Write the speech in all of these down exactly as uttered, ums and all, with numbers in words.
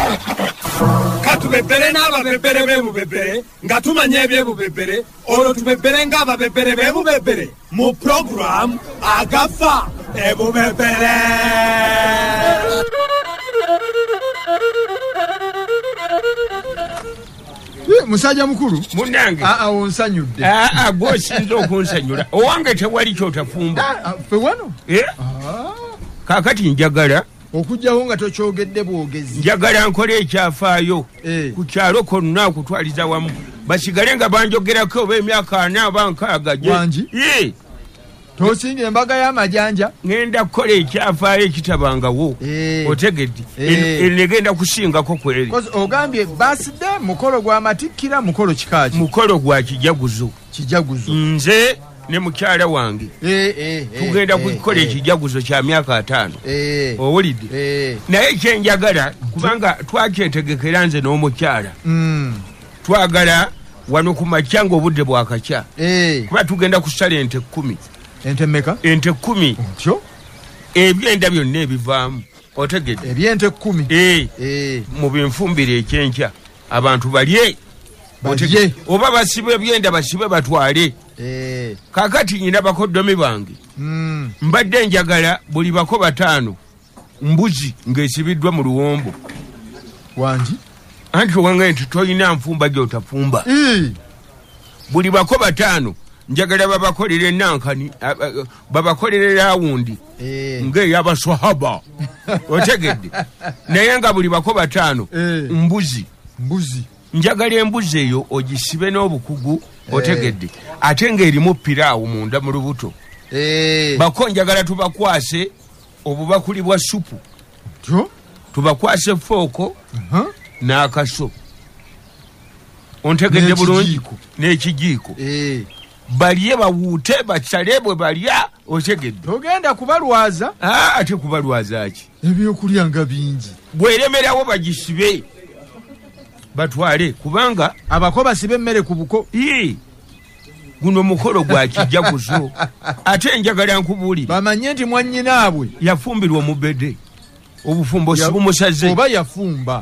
Katubebere n'ababebere b'ebubebere nga tumanya ebyebubebere olwo tubebere ng'ababebere b'ebubebere mu program Agafa ebubebere. Musajja mukulu munange a a onsanyudde a a gwosinza okunsanyula owange tewali kyotafumba fe wano eh kakati njagala okujjawo nga tokyogedde bwogezi njagala nkole ekyafaayo eh. ku kyalo konna okutwaliza wamu basigale nga banjogerako oba emyaka ana oba nkaaga wangi eh. tosinga embaga y'amajanja ngenda kukola ekyafaayo ekitabangawo eh. otegedde eh. negenda kusingako kweri ogambye baside mukolo gwa matikkira mukolo kikaaki mukolo gwa kijaguzo kijaguzo nze ne mukyala wange eh, eh, tugenda eh, kukola eh, ekijaguzo kya myaka ataano eh, owulidde eh. naye kyenjagala kubanga twakyetegekera nze n'omukyala mm. twagala wano ku makya ng'obudde bwakakya eh. kuba tugenda kusala ente kkumi ente mmeka ente kkumi ntyo ebyenda byonna ebivaamu otegedde ebyente kkumi eh. eh. mu binfumbire ekyenkya abantu balye balye oba basibe ebyenda basibe batwale eh. kakati nyina bakoddomi bange mm. mbadde njagala buli bako bataano mbuzi ng'esibiddwa mu luwombo wangi anti wange nti toyina nfumba gy'otafumba eh. buli bako bataano njagala babakolere nankani babakolere rawundi eh. ng'eyabaswahaba otegedde naye nga buli bako bataano eh. mbuzi mbuzi njagala embuzi eyo ogisibe n'obukugu otegedde eh. ate ng'erimu piraawo munda mu lubuto eh. bako njagala tubakwase obubakuli bwa supu tyo tubakwase fooko uh -huh. n'akaso ontegedde bulungi n'ekijiiko eh. balye bawuute basale bwe balya otegedde togenda kubalwaza ate kubalwaza ki ebyokulya nga bingi bweremerawo bagisibe batwale kubanga abako basibe emmere ku buko ii guno mukolo gwa kijaguzo ate njagala nkubuulire bamanye nti mwannyinaabwe yafumbirwa omubede obufumbo si bumusaze oba yafumba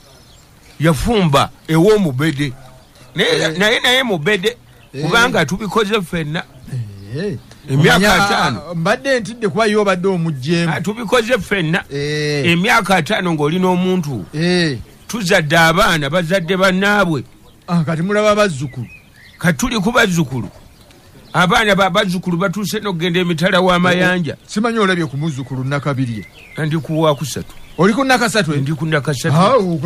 yafumba ew'omubede naye naye mubede kubanga tubikoze ffenna emyaka ataano mbadde ntidde kuba y'obadde omugjeemu tubikoze ffenna emyaka ataano ng'olina omuntu tuzadde abaana bazadde bannaabwe kati mulaba bazzukulu kati tuli ku bazzukulu abaana babazzukulu batuuse n'okugenda emitala w'amayanja simanyi olabye ku muzzukulu nakabirye ndi ku wakusatu oli ku nakasatu ndi ku nakasatu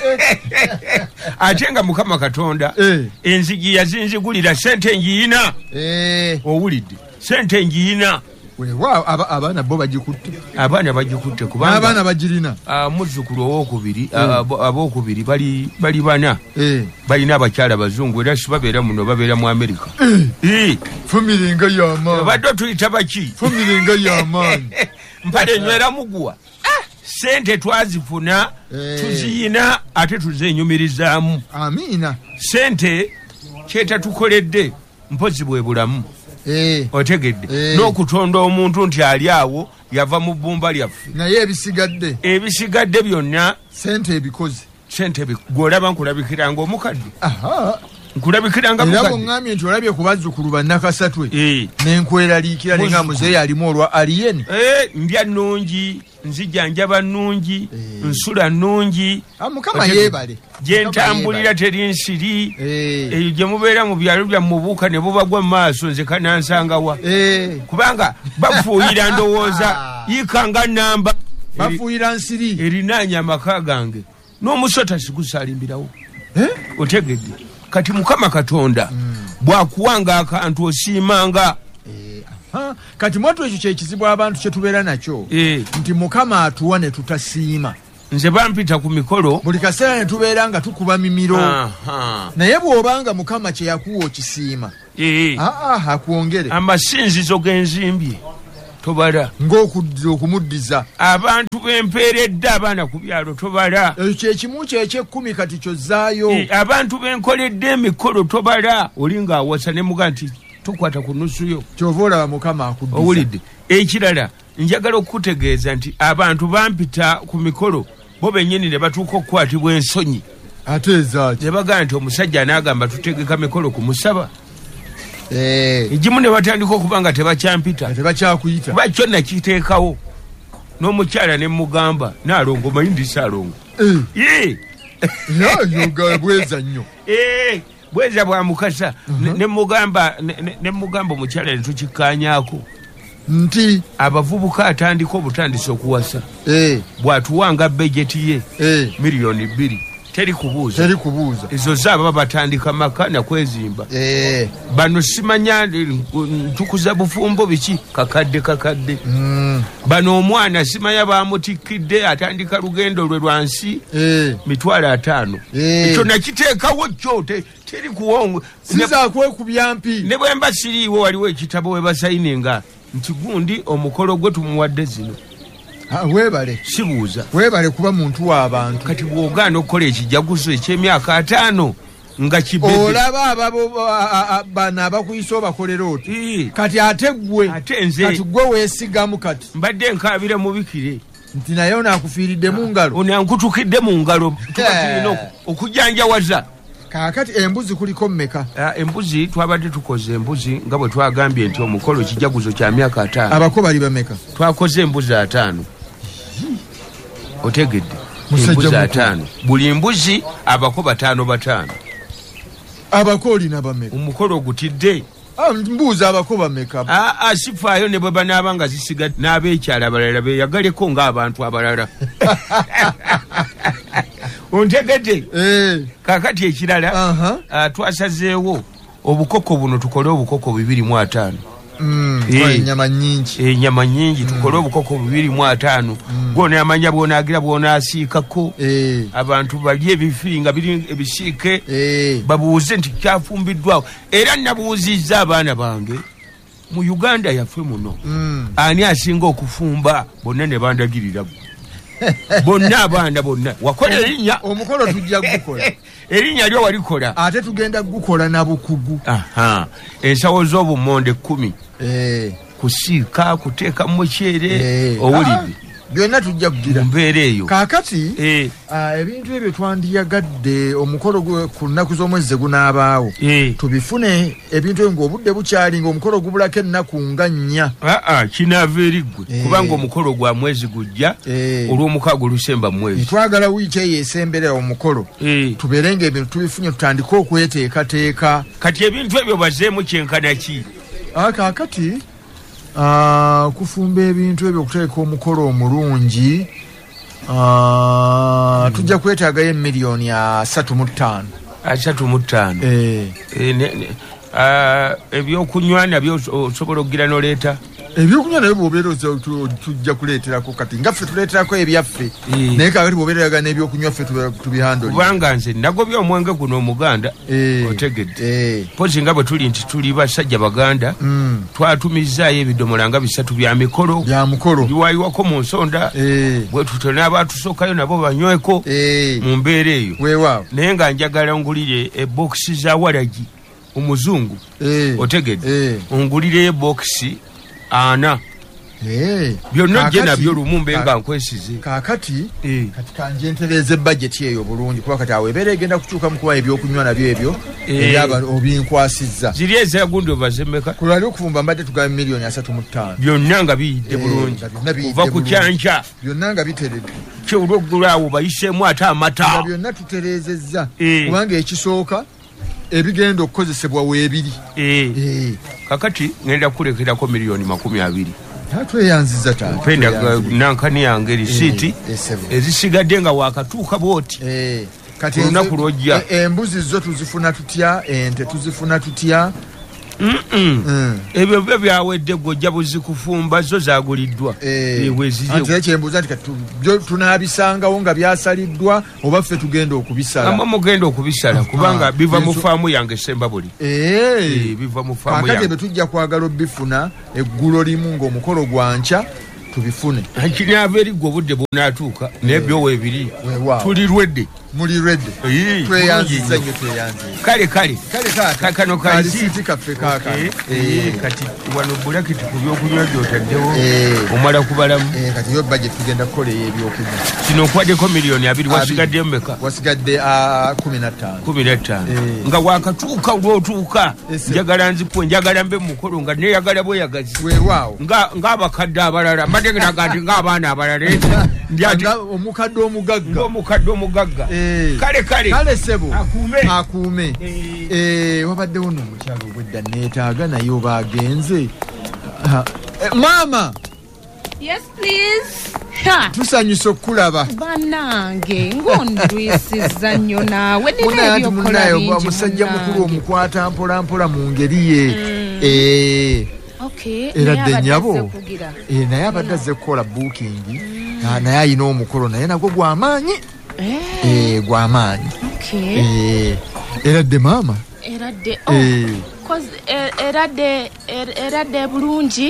ate nga Mukama Katonda enzigi yazinzigulira sente njiyina owulidde sente njiyina wewa abaana bo bagikutte abaana bagikutte kubanga abaana bagirina muzzukulu owokubiri abokubiri bali bali bana balina abakyala bazungu era sibabeera muno babeera mu Amerika famire nga y'amaanyi badde tuyita baki famire nga y'amaanyi mpale nywera muguwa sente twazifuna tuziyina ate tuzenyumirizaamu amiina sente kyetatukoledde mpozi bwe bulamu otegedde n'okutonda omuntu nti ali awo yava mu bbumba lyaffe naye ebisigadde ebisigadde byonna sente ebikoze sente gwolaba nkulabikira ng'omukadde nkulabikira nga mukadde era bw'ŋŋambye nti olabye ku bazzukulu bannakasatwe n'enkweraliikira nenga muzeeyi alimu olwa aliyeni ndya nnungi nzijjanjaba nnungi nsula nnungi mukama yeebale gye ntambulira teri nsiri eyo gye mubeera mu byalo bya mubuuka ne bubagwa mu maaso nze kanansangawa kubanga bafuuyira ndowooza yikanga namba bafuuyira nsiri erinaanya amaka gange n'omusota sigusalimbirawo otegedde kati Mukama Katonda bwakuwanga akantu osiimanga kati mwatu ekyo kyekizibu abantu kyetubeera nakyo nti Mukama atuwa ne tutasiima nze bampita ku mikolo buli kaseera ne tubeera nga tukuba mimiro naye bw'obanga Mukama kye yakuwa okisiima akwongere amasinzizo g'enzimbye tobala ng'okuddira okumuddiza abantu bempeeredde abaana ku byalo tobala ekyo kyekimu kyeky'ekkumi kati kyozzaayo abantu benkoledde emikolo tobala oli ng'awasa ne muga nti tukwata ku nusuyo kyova olaba Mukama akuddiza owulidde ekirala njagala okukutegeeza nti abantu bampita ku mikolo bo bennyini ne batuuka okukwatibwa ensonyi ate ezaaki ne bagamba nti omusajja anaagamba tutegeka mikolo ku musaba eh egimu ne batandika okuba nga tebakyampita tebakyakuyita kuba kyo nakiteekawo n'omukyala ne mugamba naalongo mayindi saalongo ye yoga bweza nnyo eh bweza bwa mukasa ne mugamba ne mugamba omukyala ne tukikkaanyaako nti abavubuka atandika obutandisa okuwasa eh bwatuwanga bejeti ye eh miliyoni bbiri teri kubuuza teri kubuuza ezo zaaba batandika maka na kwezimba eh bano simanya ntukuza bufumbo biki kakadde kakadde mm. bano omwana simanya bamutikidde atandika lugendo lwe lwansi eh mitwalo ataano ekyo eh. nakiteekawo kyo teri kuwongo siza kwe kubyampi ne bwemba siriiwo waliwo ekitabo we basayininga nti gundi omukolo gwe tumuwadde zino ah webale sibuuza webale kuba muntu w'abantu kati bw'ogaana okukola ekijaguzo eky'emyaka ataano nga kibebe olaba ababo bana abakuyisa obakolera oti kati ate gwe kati gwe weesigamu kati mbadde nkaabira mubikire nti naye onaakufiiridde mu ngalo onankutukidde mu ngalo tulina okujanjawaza kaakati embuzi kuliko mmeka embuzi twabadde tukoze embuzi nga bwe twagambye nti omukolo ekijaguzo kya myaka ataano abako bali bameka twakoze embuzi ataano otegedde embuzi ataano buli mbuzi abako bataano bataano abako olina bameka omukolo ogutidde mbuuza abako bameka aa sifaayo ne bwe banaaba nga zisigadde n'abeekyala abalala beeyagaleko ng'abantu abalala ontegedde eh kakati ekirala uh-huh. uh, twasazeewo obukoko buno tukole obukoko bibiri mu ataano mm, e, nyama nyingi e, nyama nyingi tukole mm. obukoko bibiri mu ataano mm. gwona amanya bwonaagira bwonaasiikako e. abantu bali ebifinga biri ebisiike e. babuuze nti kyafumbiddwawo era nabuuzizza abaana bange mu Uganda yaffe muno mm. ani asinga okufumba bonna ne bandagirira bonna abaana bonna wakola erinnya omukolo tujja gukola erinnya lyo walikola ate tugenda gukola na bukugu aha ensawo z'obumonde kkumi eh kusiika kuteeka mu muceere eh. owulidde byonna tujja kugira mbeera eyo kaakati eh. uh, ebintu ebyo twandiyagadde omukolo ku nnaku z'omwezi gunaabaawo eh. tubifune ebintu ebyo ng'obudde bukyali ng'omukolo gubulako ennaku nga nnya aa kinaava eri ggwe eh. kubanga omukolo gwa mwezi gujja eh. olw'omukaaga olusemba mu mwezi twagala wiiki eyo esemberera omukolo eh. tubeere ng'ebintu tubifunye tutandike okweteekateeka kati ebintu ebyo bazeemu kyenkana ki ah, kaakati Uh, kufumba ebintu ebyo okuteeka omukolo omulungi uh, mm. tujja kwetaagayo emiliyoni asatu mu ttaano asatu mu ttaano eh. eh, uh, ebyokunywa nabyo osobola okugira n'oleeta ebyokunywa nabyo bw'obeera tujja kuleeterako kati nga ffe tuleeterako ebyaffe naye kakati bw'obeeraga n'ebyokunywa ffe tubihandole kubanga nze nagobya omwenge guno omuganda otegedde pozi nga bwe tuli nti tuli basajja baganda twatumizzaayo ebidomola nga bisatu bya mikolo bya mukolo biwaayiwako mu nsonda bwe tutyo n'abaatusookayo nabo banyweko mu mbeera eyo weewaawo naye nga njagala ngulire ebokisi za walagi omuzungu otegedde ongulireyo ebokisi ana eh byonna je nabyo lumu mbenga nkwesize kakati eh kati kanje ntereze budget yeyo bulungi kuba kati awe bere egenda kuchuka mukuba ebyokunywa nabyo ebyo ebyaba obinkwasizza ziri eza gundo bazemeka kulali okufumba mbadde tuga milioni asatu mu ttaano byonna nga biyidde bulungi kuva ku kyanja byonna nga biteredde kye olw'oggulaawo bayisemu ate amata byonna tuterezezza kubanga ekisooka ebigenda okukozesebwa weebiri eh kakati ngenda kulekerako miliyoni makumi abiri tweyanziza taata penda nankani yange risiti ezisigadde nga wakatuuka bwoti kati olunaku lwojja embuzi zo tuzifuna tutya ente tuzifuna tutya ebyo byo byawedde gojja buzikufumba zo zaguliddwa eweziyekyembuza nti kati tunaabisangawo nga byasaliddwa oba ffe tugenda okubisala ama mugenda okubisala kubanga biva mu faamu yange semba buli biva mu faamu yange kakati bwe tujja kwagala obifuna eggulo limu ng'omukolo gwanca tubifune kinava erigwa obudde bwonatuuka naye byowe ebiri tuli lwedde muli lwedde tweyanziza nnyo tweyanziza kale kale kale kano kalisiti kaffe kaka kati wano bulakiti ku byokunywa gyotaddewo omala kubalamu kati yo budget tugenda kukola ebyokunywa kino okwaddeko miliyoni abiri wasigadde mmeka wasigadde kumi na ttaano kumi na ttaano nga wakatuuka lwotuuka njagala nzikuwe njagala mbe mukolo nga neyagala bweyagazi weewaawo ng'abakadde abalala mbadde ngiraga nti ng'abaana abalala omukadde omugagga omukadde omugagga kale kale kale sebo akuume akuume eh wabaddewo n'omukyalo obwedda neetaaga naye oba agenze mama. Yes please. Ha. Tusanyusa okulaba. Banange ngondwisiza nnyo naawe nina ebyokola bingi. Musajja mukulu omukwata mpola mpola mu ngeri ye. Eh. Okay. Era ddenyabo. Eh naye abadde azze kukola booking. Naye ayina omukolo naye nagwo gw'amaanyi. Eh gw'amaanyi. Okay. Eh era dde mama. Era dde. Oh. Cause era dde era dde bulungi.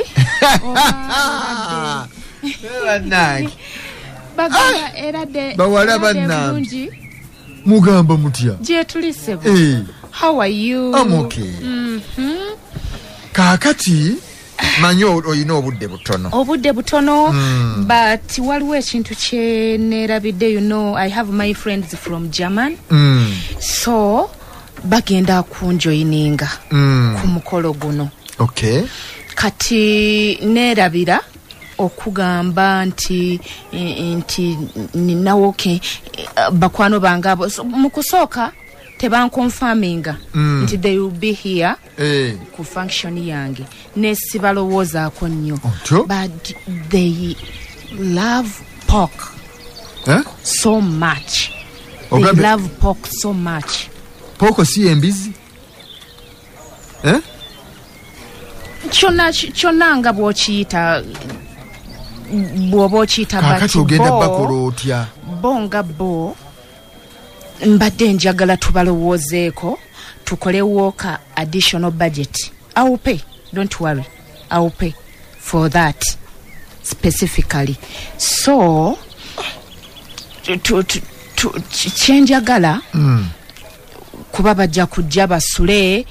Banange. Bagala era dde. Bawala banange. Mugamba mutya? Je tulise bo. Eh. How are you? I'm okay. Mhm. Kakati manyo oyina obudde butono. Obudde butono mm. But waliwo ekintu kye nerabidde, you know, I have my friends from German. Mm. So bagenda kunjoyininga mm. ku mukolo guno. Okay. Kati nerabira okugamba nti nti ninawo ke bakwano bangabo mukusooka teban confirminga mm. nti they will be here eh. ku function yange nesibalowooza ko nnyo Onto? But they love pork eh? so much. Ogambe. They love pork so much. Pork si embizi eh? Chona chona nga bw'okiyita bw'oba okiyita kakati ogenda bakola otya bonga bo mbadde njagala tubalowoozeeko tukole woka additional budget. I will pay, don't worry, I will pay for that specifically. So to to to kyenjagala mm. kuba bajja kujja basule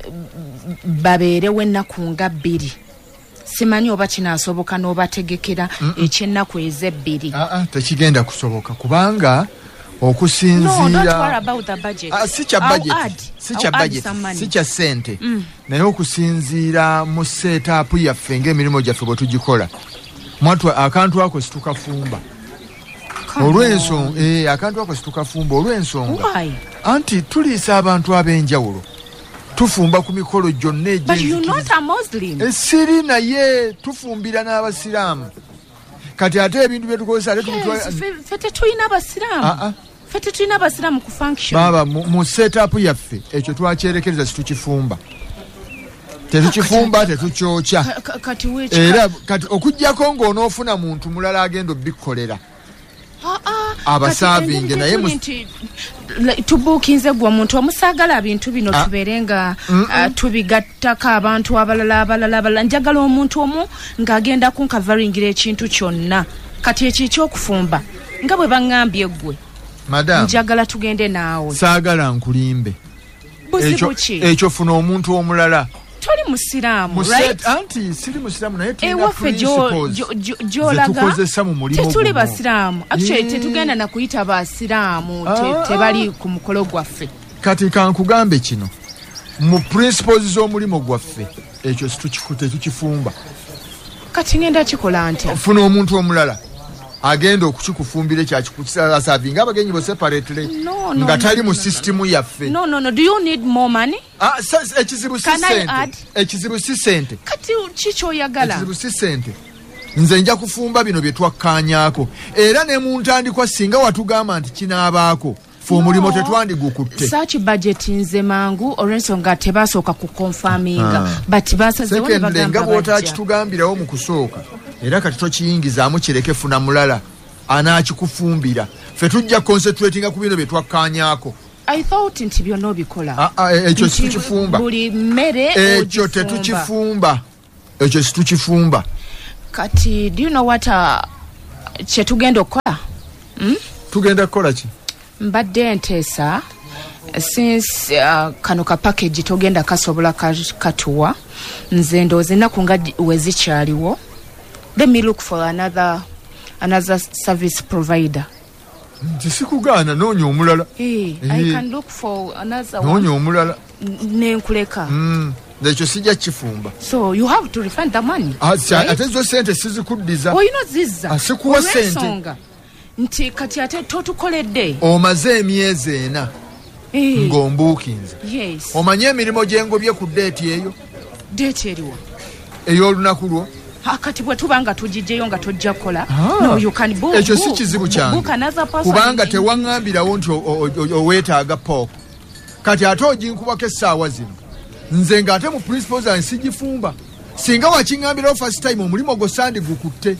babeerewo ennaku nga bbiri. Simanyi oba kinaasoboka n'obategekera ekyennaku ezebbiri. Aa tekigenda kusoboka kubanga okusinziira no, don't worry about the budget. Ah, si kya budget si kya budget si kya sente mm. naye okusinziira mu setup yaffe ng'emirimu gyaffe bwe tugikola mwatwa akantu ako situkafumba olw'ensonga eh akantu ako situkafumba olw'ensonga anti tuliisa abantu ab'enjawulo tufumba ku mikolo gyonna egy'enzikiza. But you're not a Muslim. Esiri naye tufumbira n'abasiraamu kati ate ebintu bye tukozesa ate tubitwala fete tuyina abasiraamu. Ah ah. Fete tuyina abasiraamu ku function. Baba mu setup yaffe ekyo twakyerekereza situkifumba. Tetukifumba tetukyokya. Kati wechi. Era kati okujjako ng'onoofuna muntu mulala agenda obbikolera. Ah ah. Abasavinge naye tubuukinze gwa muntu omusaagala ebintu bino tuberenga tubigattako abantu abalala abalala abalala. Njagala omuntu omu ng'agenda kunkavaringira ekintu kyonna kati ekyo ekyokufumba nga bwe baŋŋambye ggwe. Madam, njagala tugende naawe. Saagala nkulimbe. Ekyo ekyo funa omuntu omulala. Toli musiraamu, right? Anti siri musiraamu naye tulina principles zetukozesa mu mulimo guno. Tetuli basiraamu. Actually tetugenda na kuyita basiraamu tebali ku mukolo gwaffe. Kati kankugambe kino mu principles z'omulimo gwaffe ekyo situkikute tukifumba. Kati ngenda kikola ntya? Funa omuntu omulala agenda okukikufumbira kyakikusa savinga abagenyi bo separately no, no, nga tali no, mu no, system no. yaffe. No no no, do you need more money? Ah ekizibu si sente. Ekizibu si sente. Kati kicho yagala. Ekizibu si sente. Nze nja kufumba bino bye twakkaanyaako era ne mu ntandikwa singa watugamba nti kinaabaako fe omulimo no. tetwandigukutte. Such budget nze mangu olw'ensonga tebasooka ku confirminga ah. but basazeewo ne bagamba nga bw'otakitugambirawo mu kusooka era kati tokiyingizaamu kireke funa mulala anaakikufumbira ffe tujja concentratinga ku bino bye twakkaanyaako. I thought nti byonna obikola. Ah, ah, ekyo situkifumba. Buli mmere ekyo tetukifumba. Ekyo situkifumba. kati do you know what uh, kye tugenda okukola? Hmm? Tugenda kukola ki? Mbadde nteesa since uh, kano ka package togenda kasobola katuwa nze ndowooza ennaku nga wezikyaliwo. Let me look for another another service provider. Tisikugaana noonya omulala. Hey, I can look for another one. Noonya omulala. Nenkuleka. Mm. Ekyo sijja kifumba. So you have to refund the money. Ate zo sente sizikuddiza. Oh, you know zizza. Asikuwa sente. Nti kati ate totukoledde. Omaze emyezi ena. Hey. Ng'ombuukinze. Yes. Omanye emirimu gye ngobye ku deeti eyo. Deeti eriwa? Ey'olunaku lwo. Kati bwe tuba nga tugijjeyo nga tojja kukola. No, you can book. Ekyo si kizibu kyange. Kubanga tewaŋŋambirawo nti oweetaaga pooko. Kati ate oginkubako essaawa zino. Nze ng'ate mu principles zange sigifumba. Singa wakiŋŋambirawo first time omulimu gwo sandi gukutte.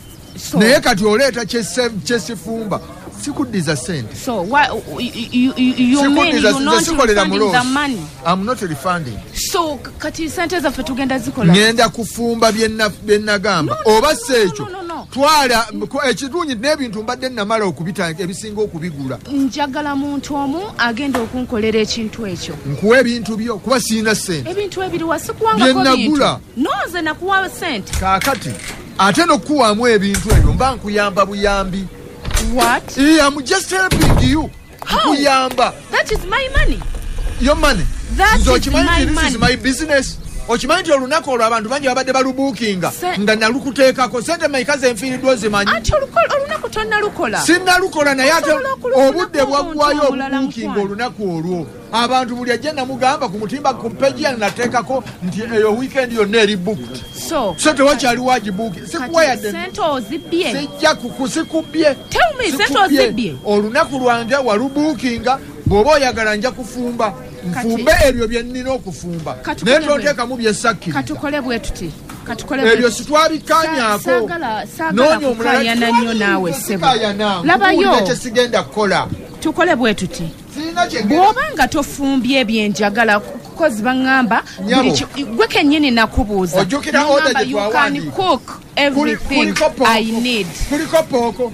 Naye kati oleeta kyesifumba. Sikuddiza sente. So why you you you mean you not refunding the money? I'm not refunding. So kati sente zaffe tugenda zikola. Ngenda kufumba byenna byenagamba. Oba sekyo. Twala ekirungi n'ebintu mbadde namala okubita ebisinga okubigula. Njagala muntu omu agenda okunkolera ekintu ekyo. Nkuwa ebintu byo kuba sina sente. Ebintu ebiri wasikuwanga ko bintu. No nze nakuwa sente. Kaakati ate n'okuwaamu ebintu ebyo mba nkuyamba buyambi. What? Yeah, I'm just helping you. How? Kuyamba. That is my money. Your money? That is my this money. This is my business. Ochimanyi olunaku olwo abantu bangi babadde balubuukinga nga nalukuteekako sente maikaze enfiiriddwa zimanyi. Ati olunaku tonnalukola? Sinnalukola naye ate obudde bwaggwayo obubuukinga olunaku olwo. Abantu buli ajja namugamba ku mutimba ku peji yange nateekako nti eyo weekend yonna eri booked. So so tewakyali wagibuuki. Sikuwa yadde. Sente ozibbye. Sijja kukusikubye. Tell me sente ozibbye. Olunaku lwange walubuukinga bw'oba oyagala nja kufumba. Nfumbe ebyo bye nnina okufumba. Naye toteekamu byessakkiriza. Katukole bwe tuti. Katukole bwe ebyo sitwabikkaanyaako. Saagala saagala kukaayana nnyo naawe ssebo. Labayo. Kyesigenda kukola. Tukole bwe tuti. Bw'oba nga tofumbye ebyenjagala kozi baŋŋamba gwe kennyini nakubuuza. Ojjukira oda gye twawandiika. You can cook everything I need. Kuliko pooko.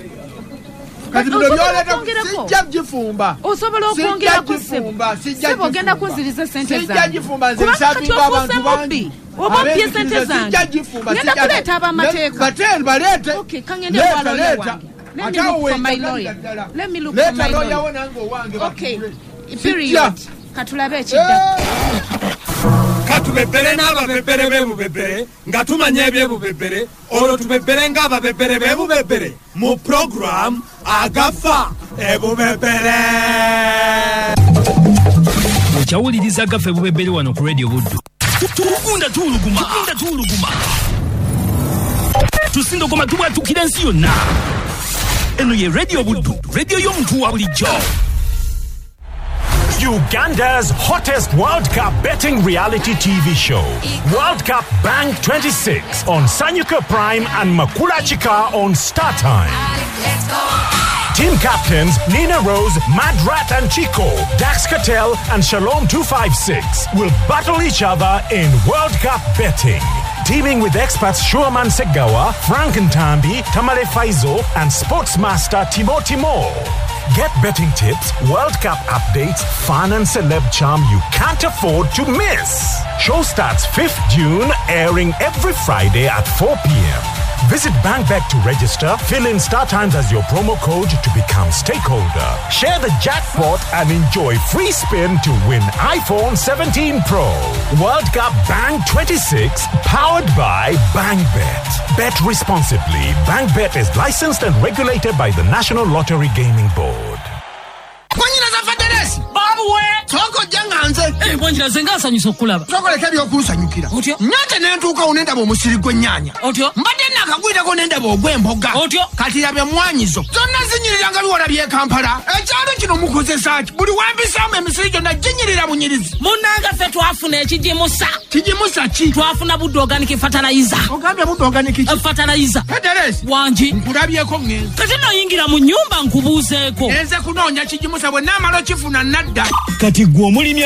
Kati bino byoleta sijja gifumba. Osobola okwongerako ssebo. Ssebo ogenda kunziriza sente zange. Sijja gifumba nze nsabinga abantu bangi. Oba mpye sente zange. Ngenda kuleeta ab'amateeka. Bate baleete. Okay, kangende wala wange. Let me look for my lawyer. Let me look for my lawyer. Okay, period. Katulabe ekidda. Katubebere n'ababebere b'ebubebere nga tumanya ebyebubebere olwo tubebere ng'ababebere b'ebubebere mu program Agafa Ebubebere. Okyawuliriza Agafa Ebubebere wano ku Radio Buddu. Tugunda tuuluguma, tugunda tuuluguma. Tusindogoma tubwatukira ensi yonna. Eno ye Radio Buddu, radio y'omuntu wa bulijjo. Uganda's hottest World Cup betting reality T V show, World Cup Bang twenty-six on Sanyuka Prime and Makula Chika on Star Time. Team captains Nina Rose, Madrat and Chico, Dax Cattell and Shalom two fifty-six will battle each other in World Cup betting. Teaming with experts Shuaman Segawa, Frank Ntambi, Tamale Faizo and Sportsmaster Timo Timo. Get betting tips, World Cup updates, fun and celeb charm you can't afford to miss. Show starts fifth of June, airing every Friday at four p.m. Visit BankBet to register, fill in Star Times as your promo code to become stakeholder. Share the jackpot and enjoy free spin to win iPhone seventeen Pro. World Cup Bang twenty-six, powered by BankBet. Bet responsibly. BankBet is licensed and regulated by the National Lottery Gaming Board. Babuwe soko janganze eh bonjira zenga sanyuso kulaba soko leke byo kusanyukira otyo nyate nentuka unenda bo musiri gwenyanya otyo mbadde nakagwita ko nenda bo gwemboga otyo kati yabye mwanyizo zonna zinyirira nga biwona bye Kampala ekyalo kino mukoze saaki buli wambisamu emisiri gyonna ginyirira bunyirizi munanga ffe twafuna ekijimusa kijimusa ki twafuna budde organic fertilizer ogambye budde organic ki fertilizer Federes wanji nkulabyeko ngenzi kati noyingira mu nyumba nkubuuzeeko enze kunoonya kijimusa bwe naamala okifuna nadda kati gwe omulimi alima n'eki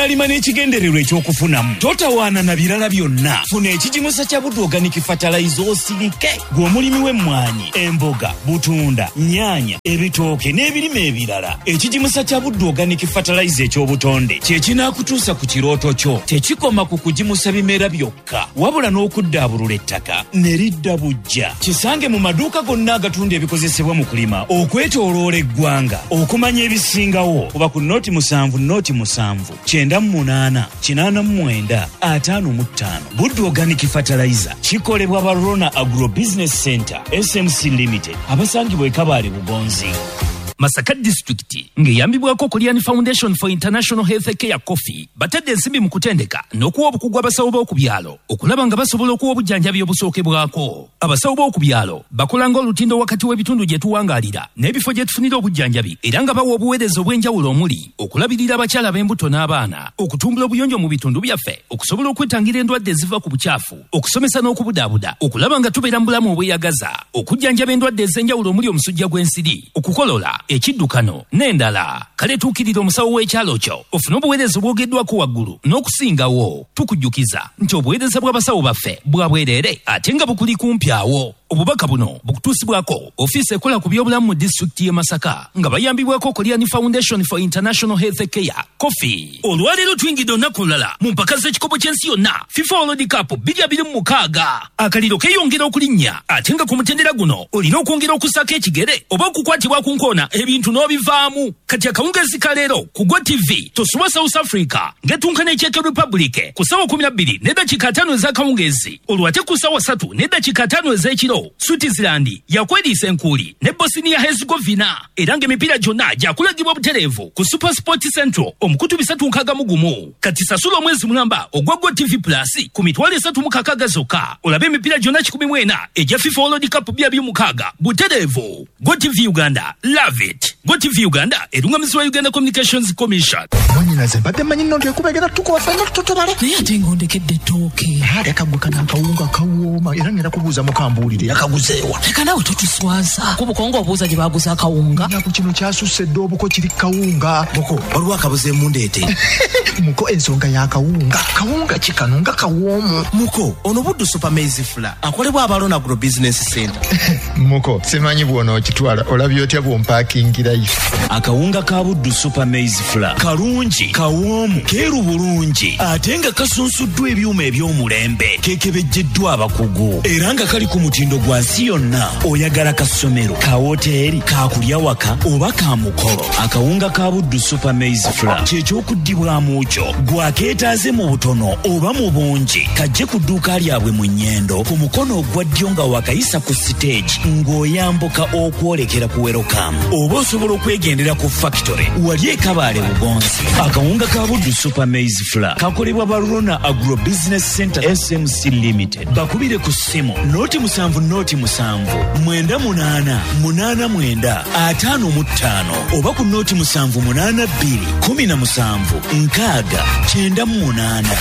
n'ekigendererwa ekyokufunamu. Totawaana na birala byonna. Funa ekijimusa kya Buddu Organic Fertilizer osirike. Gwe omulimi w'emmwanyi, emboga, butunda, nnyaanya, ebitooke n'ebirime ebirala. Ekijimusa kya Buddu Organic Fertilizer eky'obutonde kye kinaakutuusa ku kirooto kyo. Tekikoma ku kujimusa bimera byokka, wabula n'okuddaabulula ettaka ne lidda bujja. Kisange mu maduuka gonna agatunda ebikozesebwa mu kulima okwetooloola eggwanga. Okumanya ebisingawo kuba ku noti musanvu noti musanvu kyenda mu munaana kinaana mu mwenda ataano mu ttaano. Buddu Organic Fertilizer kikolebwa ba Rona Agro Business Center S M C Limited abasangibwa e Kabale Bugonzi. Masaka District ngeyambibwako Korean Foundation for International Health Care Coffee batadde ensimbi mu kutendeka n'okuwa obukugu abasawo b'oku byalo okulaba nga basobola okuwa obujjanjabi obusookebwako. Abasawo b'oku byalo bakola ng'olutindo wakati w'ebitundu gye tuwangaalira n'ebifo gye tufunira obujjanjabi era nga bawa obuweereza obw'enjawulo omuli okulabirira abakyala b'embuto n'abaana, okutumbula obuyonjo mu bitundu byaffe, okusobola okwetangira endwadde eziva ku bukyafu, okusomesa n'okubudaabuda, okulaba nga tubeera mu bulamu obweyagaza, okujjanjaba endwadde ez'enjawulo omuli omusujja gw'ensiri, okukolola ekiddukano n'endala. Kale tuukirira omusawo w'ekyalo kyo ofune obuweereza obwogeddwako waggulu n'okusingawo. Tukujjukiza nti obuweereza bw'abasawo baffe bwa bwereere ate nga bukuli kumpi awo. Obubaka buno bukutuusibwako ofiisi ekola ku by'obulamu mu disitulikiti y'e Masaka nga bayambibwako Korean Foundation for International Health Care Coffee. Olwaleero tuyingidde olunaku lulala mu mpaka z'ekikopo ky'ensi yonna FIFA World Cup bbiri abiri mu mukaaga. Akaliro keeyongera okulinnya ate nga ku mutendera guno olina okwongera okusako ekigere oba okukwatibwa ku nkoona ebintu n'obivaamu. Kati akawungeezi ka leero ku Go T V tosuwa South Africa ng'etunkana Czech Republic ku ssaawa kumi na bbiri n'eddakiika ataano ez'akawungeezi, olwate ku ssaawa ssatu n'eddakiika ataano ez'ekiro Switzerland yakweriisa enkuuli ne Bosnia Herzegovina era ng'emipiira gyonna gyakulagibwa butereevu ku Super Sport Central omukutu bisatu nkaaga mu gumu. Kati sasula omwezi mulamba ogwa Go T V Plus ku mitwalo esatu mu kakaaga zokka olabe emipiira gyonna kikumi mu ena egya FIFA World Cup bbiri abiri mu mukaaga butereevu. Go T V Uganda, love it. Go T V Uganda erungamizibwa Uganda Communications Commission. Mwanyinaze mbadde manyi nno ndyekubegera tukuba fenna tutobale naye ate ng'ondekedde ettooke leka gwe kana akawunga kawooma era ngenda kubuuza mukambuulire yakaguzeewa. Leka nawe totuswaza ku bukongo obuuza gye baaguza akawunga. Nyaku kino kyasusse dde obuko kiri kawunga. Muko waliwo akabuze mundeete. Muko ensonga y'akawunga kawunga kikano nga kawoomu. Muko ono Buddu Super Maize Flour akolebwa Abalona Agro Business Center. Muko simanyi bw'ono okitwala olabye otya bw'ompaakingira ife. Akawunga ka Buddu Super Maize Flour kalungi kawoomu keeru bulungi ate nga kasunsuddwa ebyuma eby'omulembe keekebejjeddwa abakugu era nga kali ku mutindo gwa nsi yonna. Oyagala ka ssomero, ka woteeri, ka kulya waka oba ka mukolo, akawunga ka Buddu Super Maize Flour ky'ekyokuddibwamu kyo. Gwakeetaaze mu butono oba mu bungi kajje ku dduuka lyabwe mu Nnyendo ku mukono ogwa ddyo nga wakayisa ku siteegi ng'oyambuka okwolekera ku Welcome oba osobola okwegendera ku factory wali e Kabale Bugonzi. Akawunga ka Buddu Super Maize Flour kakolebwa ba Rona Agro Business Center S M C Limited. Bakubire ku ssimu noti musanvu noti musanvu mwenda munaana munaana mwenda ataano mu ttaano oba ku noti musanvu munaana bbiri kumi na musanvu nkaaga kyenda mu munaana.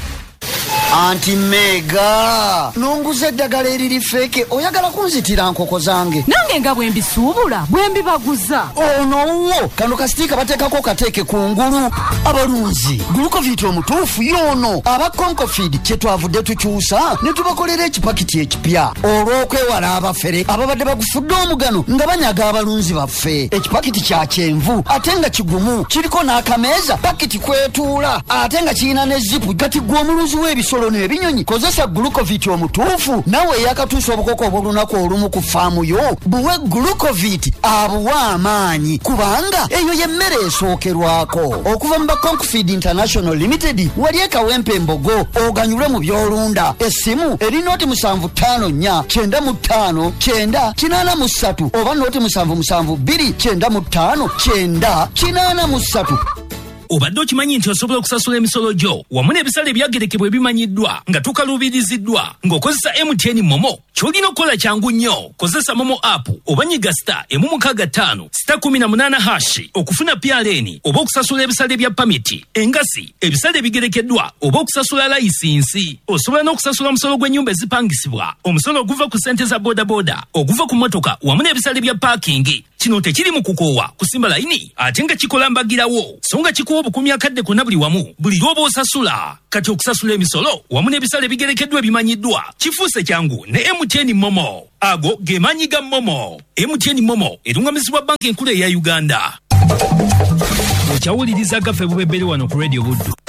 Anti Mega nonguza eddagala eriri feke oyagala kunzitira nkoko zange nange nga bwe mbisuubula bwe mbibaguza onowo kano kasitiika bateekako kateeke kungulu abalunzi gulukoviti omutuufu yono aba Concofeed kye twavudde tukyusa ne tubakolera ekipakiti ekipya olw'okwewala abafere ababadde bagufudde omugano nga banyaga abalunzi baffe. Ekipakiti kya kyenvu ate nga kigumu kiriko n'akameeza pakiti kwetuula ate nga kirina ne zipu gati gwe omulunzi w'ebisolo n'ebinyonyi kozesa gulukoviti omutuufu nawe yakatuusa obukoko obw'olunaku olumu ku faamu yo buwe gulukoviti abuwa amaanyi kubanga eyo y'emmere esookerwako okuva mu ba Concofeed International Limited wali ekawempe embogo oganyulwe mu byolunda. Essimu eri nooti musanvu ttaano nnya kyenda mu ttaano kyenda kinaana mu ssatu oba nooti musanvu musanvu bbiri kyenda mu ttaano kyenda kinaana mu ssatu. Obadde okimanyi nti osobola okusasula emisolo gyo wamu n'ebisale ebyagerekebwa ebimanyiddwa nga tukaluubiriziddwa ng'okozesa M T N Momo kyolina okukola kyangu nnyo kozesa momo app oba nyiga star emu mukaaga ttaano star kumi na munaana hashi okufuna P R N oba okusasula ebisale bya pamiti engasi ebisale ebigerekeddwa oba okusasula layisinsi osobola n'okusasula omusolo gw'ennyumba ezipangisibwa omusolo oguva ku ssente za bodaboda oguva ku mmotoka wamu n'ebisale bya paakingi kino tekiri mu kukoowa kusimba layini ate nga kikola mbagirawo so nga kikuwa obukumi akadde konna buli wamu buli lw'oba osasula kati okusasula emisolo wamu n'ebisale ebigerekeddwa ebimanyiddwa kifuuse kyangu ne M T N Momo ago ge maanyi ga Momo. M T N Momo erungamizibwa banka enkulu eya Uganda. Okyawuliriza Gaffe Bubebere wano ku Radio Buddu.